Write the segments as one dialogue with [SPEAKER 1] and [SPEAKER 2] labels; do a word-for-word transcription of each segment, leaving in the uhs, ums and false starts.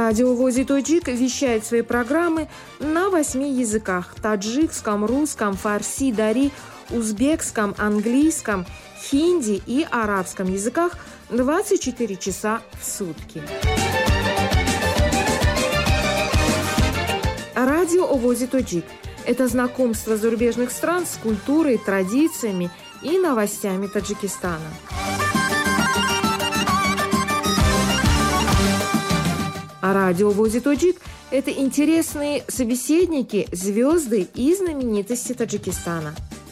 [SPEAKER 1] Радио ВОЗ Тоджик вещает свои программы на восьми языках – таджикском, русском, фарси, дари, узбекском, английском, хинди и арабском языках двадцать четыре часа в сутки. Радио ВОЗ Тоджик – это знакомство зарубежных стран с культурой, традициями и новостями Таджикистана. А радио ВОЗ Тоджик – это интересные собеседники, звезды и знаменитости Таджикистана.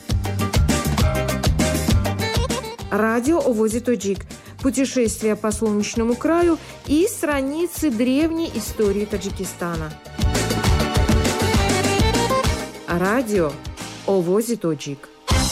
[SPEAKER 1] Радио ВОЗ Тоджик – путешествие по солнечному краю и страницы древней истории Таджикистана. Радио ВОЗ Тоджик.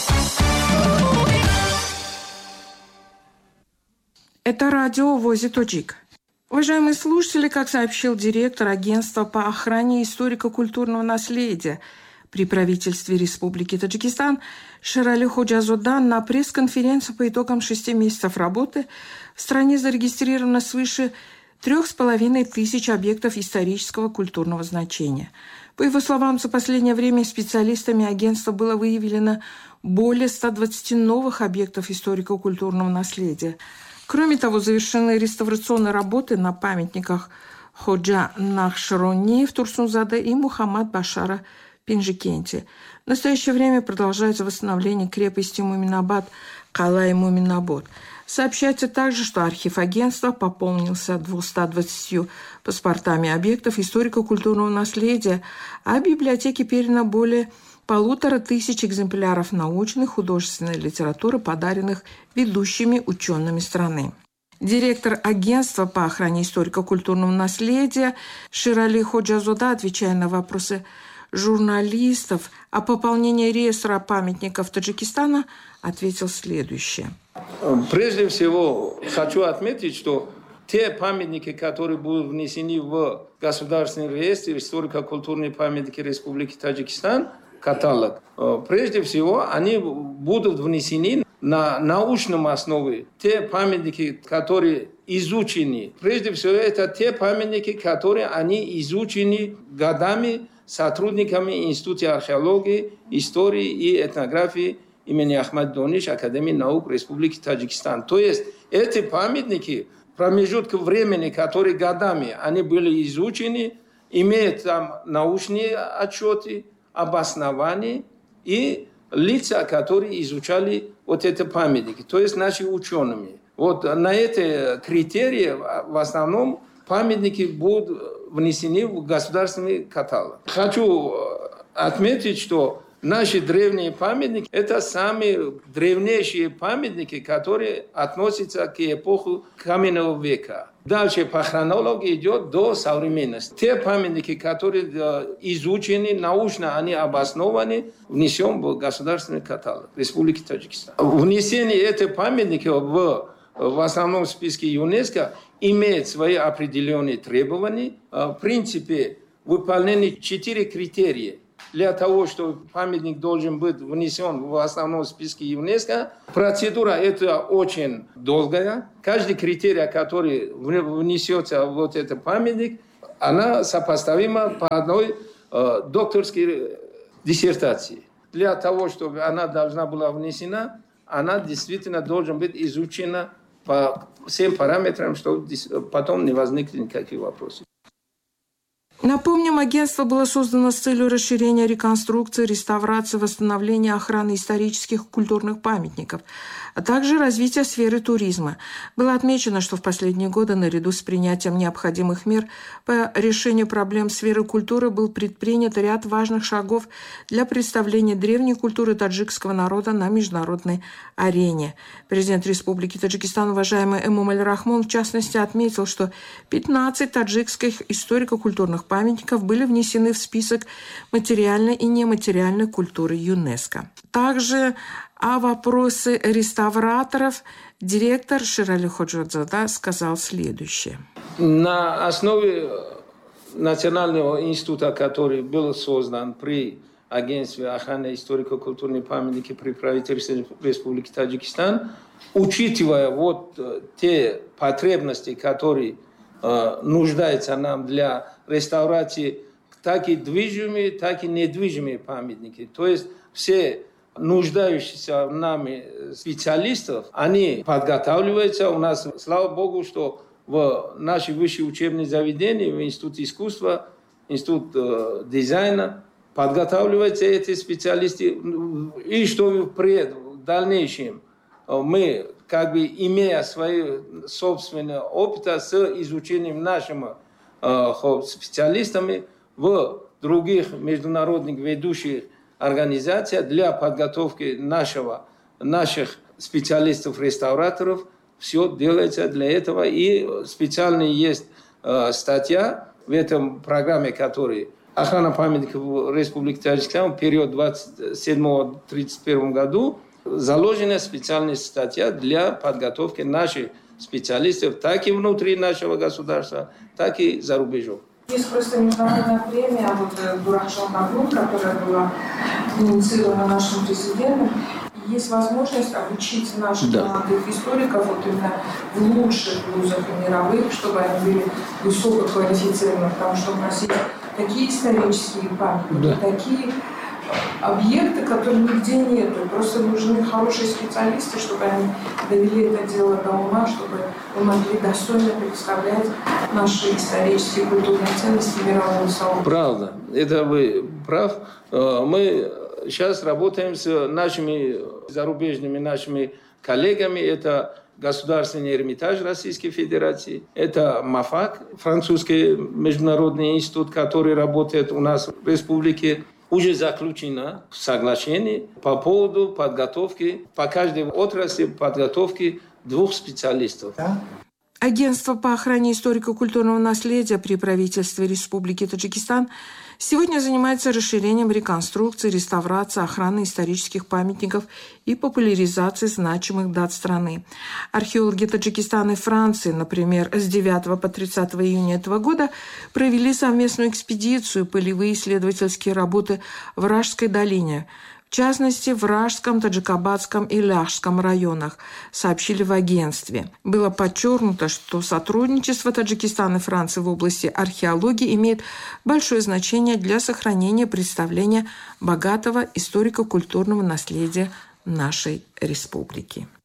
[SPEAKER 2] Это радио ВОЗ Тоджик. Уважаемые слушатели, как сообщил директор Агентства по охране историко-культурного наследия при правительстве Республики Таджикистан Шерали Ходжазодан на пресс-конференции по итогам шести месяцев работы в стране зарегистрировано свыше трех с половиной тысяч объектов исторического культурного значения. По его словам, за последнее время специалистами агентства было выявлено более ста двадцати новых объектов историко-культурного наследия. Кроме того, завершены реставрационные работы на памятниках Ходжа Нахшрони в Турсунзаде и Мухаммад Башара в Пинжикенте. В настоящее время продолжается восстановление крепости Муминабад Калай Муминабад. Сообщается также, что архив агентства пополнился двумястами двадцатью паспортами объектов историко-культурного наследия, а в библиотеке передано более полутора тысяч экземпляров научной художественной литературы, подаренных ведущими учеными страны. Директор агентства по охране историко-культурного наследия Шерали Ходжазода, отвечая на вопросы журналистов о пополнении реестра памятников Таджикистана, ответил следующее.
[SPEAKER 3] Прежде всего, хочу отметить, что те памятники, которые будут внесены в Государственный реестр историко-культурные памятники Республики Таджикистан, каталог, прежде всего, они будут внесены на научном основе. Те памятники, которые изучены, прежде всего, это те памятники, которые они изучены годами сотрудниками Института археологии, истории и этнографии имени Ахмад Дониш Академии наук Республики Таджикистан. То есть эти памятники, промежуток времени, которые годами они были изучены, имеют там научные отчеты, обоснования и лица, которые изучали вот эти памятники, то есть наши ученые. Вот на эти критерии в основном памятники будут внесены в государственный каталог. Хочу отметить, что наши древние памятники – это самые древнейшие памятники, которые относятся к эпохе каменного века. Дальше по хронологии идет до современности. Те памятники, которые изучены, научно они обоснованы, внесем в государственный каталог Республики Таджикистан. Внесение этих памятников в, в основном списке ЮНЕСКО имеет свои определенные требования. В принципе, выполнены четыре критерия. Для того, чтобы памятник должен быть внесен в основном списке ЮНЕСКО, процедура это очень долгая. Каждый критерий, который внесется в вот этот памятник, она сопоставима по одной э, докторской диссертации. Для того, чтобы она должна была внесена, она действительно должна быть изучена по всем параметрам, чтобы потом не возникли никаких вопросов.
[SPEAKER 2] Напомним, агентство было создано с целью расширения реконструкции, реставрации, восстановления охраны исторических и культурных памятников, а также развития сферы туризма. Было отмечено, что в последние годы наряду с принятием необходимых мер по решению проблем сферы культуры был предпринят ряд важных шагов для представления древней культуры таджикского народа на международной арене. Президент Республики Таджикистан, уважаемый Эмомаль Рахмон, в частности, отметил, что пятнадцать таджикских историко-культурных памятников были внесены в список материальной и нематериальной культуры ЮНЕСКО. Также о вопросе реставраторов директор Шерали Ходжазода сказал следующее.
[SPEAKER 3] На основе Национального института, который был создан при Агентстве охраны историко-культурной памятники при правительстве Республики Таджикистан, учитывая вот те потребности, которые э, нуждается нам для реставрации так и движимые, так и недвижимые памятники. То есть все нуждающиеся в нами специалистов, они подготавливаются. У нас, слава Богу, что в наши высшие учебные заведения, в Институт искусства, Институт э, дизайна, подготавливаются эти специалисты. И что впредь, в дальнейшем, мы, как бы имея свои собственные опыты с изучением нашими э, специалистами в других международных ведущих организациях для подготовки нашего, наших специалистов-реставраторов, все делается для этого. И специально есть э, статья в этом программе, которая охрана памятников в Республике Таджикистан в период двадцать седьмого — тридцать первого году заложена специальная статья для подготовки наших специалистов, так и внутри нашего государства, так и за рубежом.
[SPEAKER 2] Есть просто международная премия, вот Дурахшан Махмуд, которая была инициирована нашим президентом. Есть возможность обучить наших да. молодых историков вот именно в лучших вузах мировых, чтобы они были высококвалифицированы, потому что в России такие исторические памятники, да. такие объекты, которые нигде нету. Просто нужны хорошие специалисты, чтобы они довели это дело до ума, чтобы мы могли достойно представлять наши исторические и культурные ценности мирового сообщества.
[SPEAKER 3] Правда, это вы прав. Мы сейчас работаем с нашими зарубежными нашими коллегами. Это Государственный Эрмитаж Российской Федерации, это МАФАК, французский международный институт, который работает у нас в республике. Уже заключено соглашение по поводу подготовки, по каждой отрасли подготовки двух специалистов.
[SPEAKER 2] Агентство по охране историко-культурного наследия при правительстве Республики Таджикистан сегодня занимается расширением реконструкции, реставрации, охраны исторических памятников и популяризации значимых дат страны. Археологи Таджикистана и Франции, например, с девятого по тридцатое июня этого года провели совместную экспедицию, полевые исследовательские работы в Ражской долине, в частности, в Ражском, Таджикобадском и Ляхском районах, сообщили в агентстве. Было подчеркнуто, что сотрудничество Таджикистана и Франции в области археологии имеет большое значение для сохранения представления богатого историко-культурного наследия нашей республики.